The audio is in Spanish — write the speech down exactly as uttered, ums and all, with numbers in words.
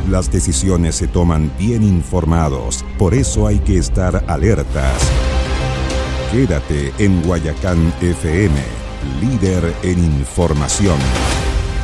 Las decisiones se toman bien informados, por eso hay que estar alertas. Quédate en Guayacán F M, líder en información.